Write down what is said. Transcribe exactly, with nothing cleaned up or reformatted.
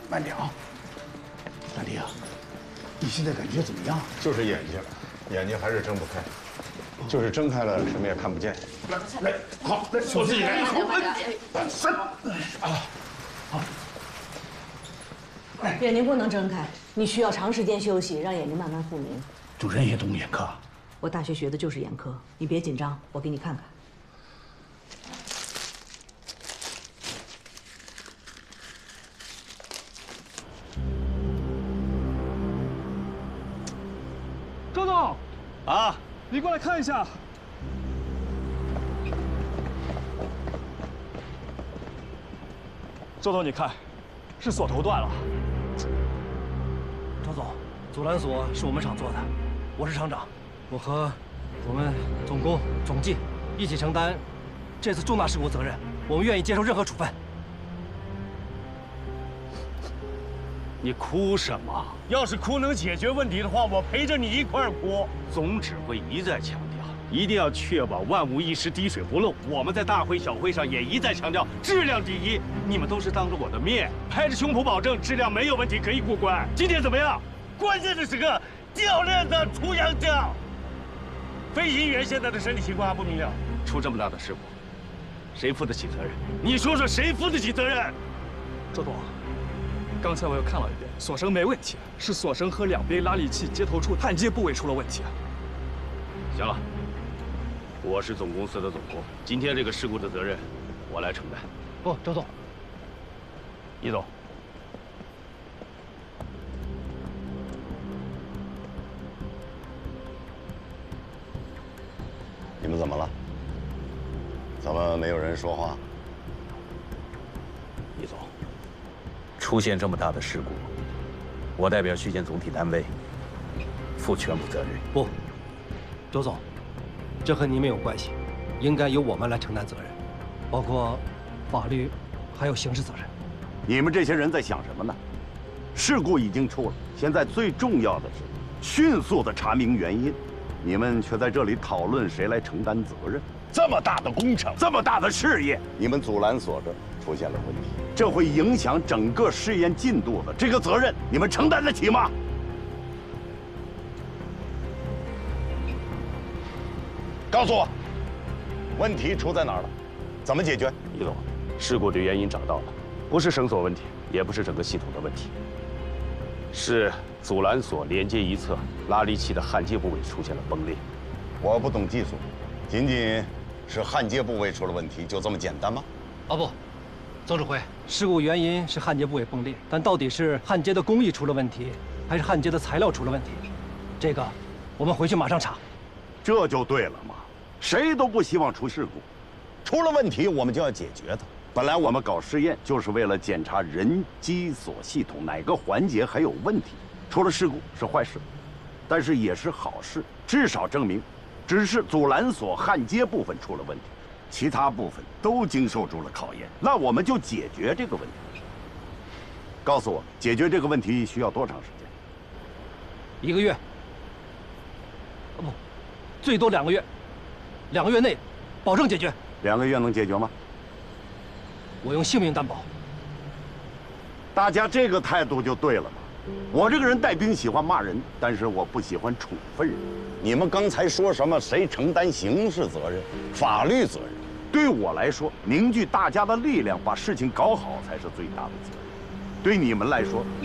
慢点啊，大弟啊，你现在感觉怎么样？ 就是眼睛，眼睛还是睁不开，就是睁开了什么也看不见。 来来，好，来，我自己来。三啊，好。 眼睛不能睁开，你需要长时间休息，让眼睛慢慢复明。 主任也懂眼科。 我大学学的就是眼科，你别紧张，我给你看看。 周总， 啊， 你过来看一下。周总，你看，是锁头断了。 周总，阻拦锁是我们厂做的，我是厂长，我和我们总工、总技一起承担这次重大事故责任，我们愿意接受任何处分。 你哭什么？要是哭能解决问题的话，我陪着你一块儿哭。总指挥一再强调，一定要确保万无一失、滴水不漏。我们在大会小会上也一再强调质量第一。你们都是当着我的面，拍着胸脯保证质量没有问题，可以过关。今天怎么样？关键的时刻掉链子、出洋相。飞行员现在的身体情况还不明了，出这么大的事故，谁负得起责任？你说说，谁负得起责任？ 周总。刚才我又看了一遍，锁绳没问题，是锁绳和两边拉力器接头处焊接部位出了问题。 行了，我是总公司的总工，今天这个事故的责任我来承担。 不，周总， 易总， 你们怎么了？怎么没有人说话？ 易总。出现这么大的事故，我代表续建总体单位负全部责任。 不，周总，这和你们有关系，应该由我们来承担责任，包括法律还有刑事责任。 你们这些人在想什么呢？事故已经出了，现在最重要的是迅速的查明原因，你们却在这里讨论谁来承担责任。这么大的工程，这么大的事业，你们阻拦所这出现了问题，这会影响整个试验进度的，这个责任你们承担得起吗？告诉我，问题出在哪儿了？怎么解决？ 易总，事故的原因找到了，不是绳索问题，也不是整个系统的问题，是阻拦索连接一侧拉力器的焊接部位出现了崩裂。 我不懂技术，仅仅是焊接部位出了问题，就这么简单吗？ 哦不，总指挥，事故原因是焊接部位崩裂，但到底是焊接的工艺出了问题，还是焊接的材料出了问题？这个我们回去马上查。 这就对了嘛，谁都不希望出事故，出了问题我们就要解决它。本来我们搞试验就是为了检查人机锁系统哪个环节还有问题，出了事故是坏事，但是也是好事，至少证明只是阻拦索焊接部分出了问题，其他部分都经受住了考验。那我们就解决这个问题。告诉我，解决这个问题需要多长时间？ 一个月。哦不，最多两个月。两个月内，保证解决。 两个月能解决吗？ 我用性命担保。 大家这个态度就对了嘛。我这个人带兵喜欢骂人，但是我不喜欢处分人。你们刚才说什么？谁承担刑事责任、法律责任？对我来说，凝聚大家的力量，把事情搞好才是最大的责任。对你们来说，